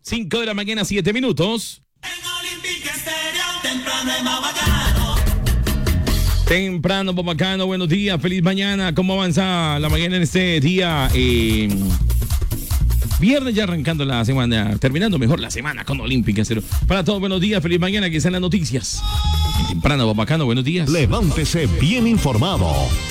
5 de la mañana, 7 minutos. En Olímpica Estéreo, temprano y más bacano. Temprano, bacano, buenos días, feliz mañana. ¿Cómo avanza la mañana en este día? Viernes ya arrancando la semana, terminando mejor la semana con Olímpica Estéreo. Para todos, buenos días, feliz mañana, aquí están las noticias. Temprano, bacano, buenos días. Levántese bien informado.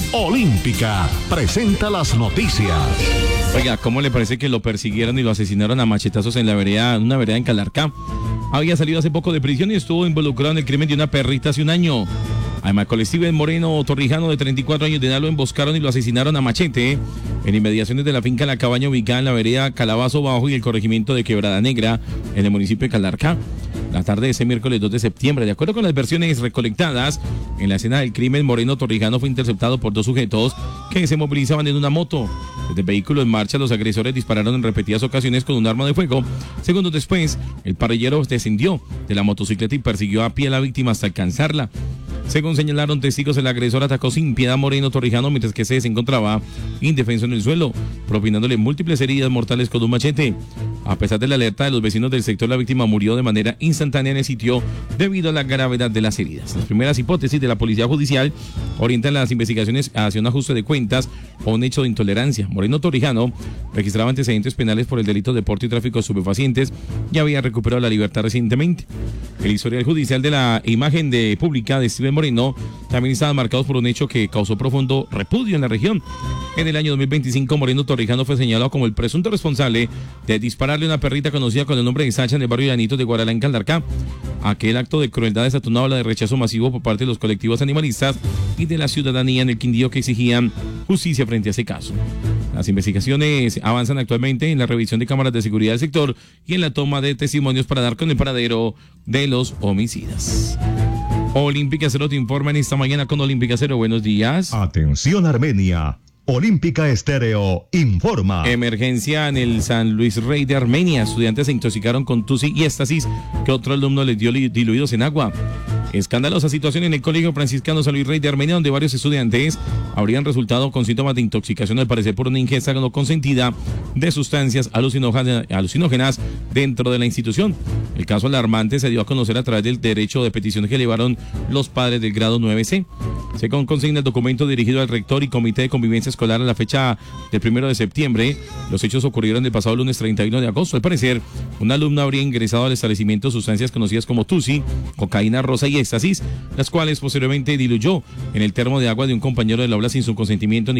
Olímpica presenta las noticias. Oiga, ¿cómo le parece que lo persiguieron y lo asesinaron a machetazos en una vereda en Calarcá? Había salido hace poco de prisión y estuvo involucrado en el crimen de una perrita hace un año. Además, Steven Moreno Torrijano, de 34 años de edad, lo emboscaron y lo asesinaron a machete en inmediaciones de la finca La Cabaña, ubicada en la vereda Calabazo Bajo y el corregimiento de Quebrada Negra, en el municipio de Calarcá. La tarde de ese miércoles 2 de septiembre, de acuerdo con las versiones recolectadas, en la escena del crimen, Moreno Torrijano fue interceptado por dos sujetos que se movilizaban en una moto. Desde el vehículo en marcha, los agresores dispararon en repetidas ocasiones con un arma de fuego. Segundos después, el parrillero descendió de la motocicleta y persiguió a pie a la víctima hasta alcanzarla. Según señalaron testigos, el agresor atacó sin piedad a Moreno Torrijano mientras que se encontraba indefenso en el suelo, propinándole múltiples heridas mortales con un machete. A pesar de la alerta de los vecinos del sector, la víctima murió de manera instantánea en el sitio debido a la gravedad de las heridas. Las primeras hipótesis de la Policía Judicial orientan las investigaciones hacia un ajuste de cuentas o un hecho de intolerancia. Moreno Torrijano registraba antecedentes penales por el delito de porte y tráfico de estupefacientes y había recuperado la libertad recientemente. El historial judicial de la imagen pública de Steven Moreno también estaban marcados por un hecho que causó profundo repudio en la región. En el año 2025, Moreno Torrijano fue señalado como el presunto responsable de dispararle a una perrita conocida con el nombre de Sacha en el barrio Llanitos de Guaralá, en Calarcá. Aquel acto de crueldad desatonaba la de rechazo masivo por parte de los colectivos animalistas y de la ciudadanía en el Quindío, que exigían justicia frente a ese caso. Las investigaciones avanzan actualmente en la revisión de cámaras de seguridad del sector y en la toma de testimonios para dar con el paradero de los homicidas. Olímpica Cero te informa en esta mañana con Olímpica Cero. Buenos días. Atención, Armenia. Olímpica Estéreo informa. Emergencia en el San Luis Rey de Armenia. Estudiantes se intoxicaron con tusi y éxtasis que otro alumno les dio diluidos en agua. Escandalosa situación en el Colegio Franciscano San Luis Rey de Armenia, donde varios estudiantes habrían resultado con síntomas de intoxicación, al parecer por una ingesta no consentida de sustancias alucinógenas dentro de la institución. El caso alarmante se dio a conocer a través del derecho de petición que elevaron los padres del grado 9C. Según consigna el documento dirigido al rector y comité de convivencia escolar a la fecha del 1 de septiembre, los hechos ocurrieron el pasado lunes 31 de agosto. Al parecer, un alumno habría ingresado al establecimiento sustancias conocidas como tusi, cocaína rosa y éxtasis, las cuales posteriormente diluyó en el termo de agua de un compañero del aula sin su consentimiento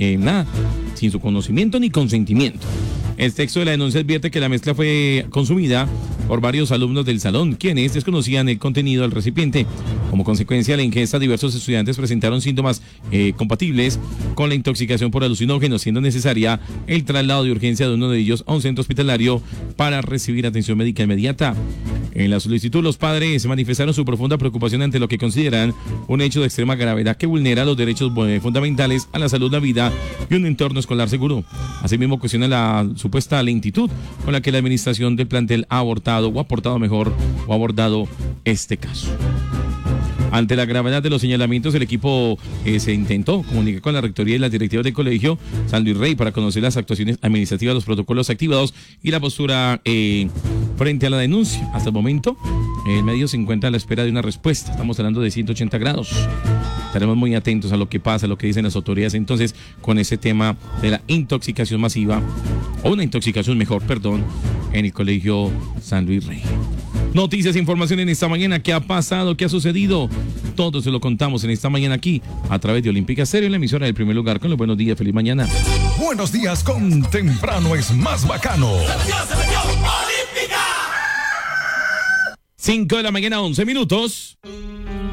sin su conocimiento ni consentimiento. El texto de la denuncia advierte que la mezcla fue consumida por varios alumnos del salón, quienes desconocían el contenido del recipiente. Como consecuencia de la ingesta, diversos estudiantes presentaron síntomas compatibles con la intoxicación por alucinógenos, siendo necesaria el traslado de urgencia de uno de ellos a un centro hospitalario para recibir atención médica inmediata. En la solicitud, los padres manifestaron su profunda preocupación ante lo que consideran un hecho de extrema gravedad que vulnera los derechos fundamentales a la salud, la vida y un entorno escolar seguro. Asimismo, cuestiona la supuesta lentitud con la que la administración del plantel ha abordado este caso. Ante la gravedad de los señalamientos, el equipo se intentó comunicar con la rectoría y las directivas del colegio San Luis Rey para conocer las actuaciones administrativas, los protocolos activados y la postura frente a la denuncia. Hasta el momento, el medio se encuentra a la espera de una respuesta. Estamos hablando de 180 grados. Estaremos muy atentos a lo que pasa, a lo que dicen las autoridades entonces con ese tema de la intoxicación masiva, o una intoxicación mejor, en el colegio San Luis Rey. Noticias e información en esta mañana. ¿Qué ha pasado? ¿Qué ha sucedido? Todo se lo contamos en esta mañana aquí a través de Olímpica Estéreo, en la emisora del primer lugar, con los buenos días. Feliz mañana. Buenos días con Temprano es más bacano. Se metió Olímpica. 5 de la mañana, 11 minutos.